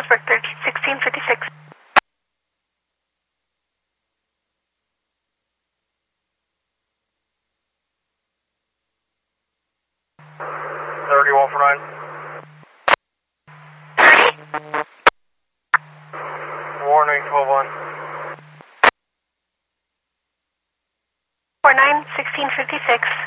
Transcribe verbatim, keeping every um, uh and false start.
Strasburg, sixteen fifty-six. thirty-one for nine. Warning, twelve one. four nine, sixteen fifty-six.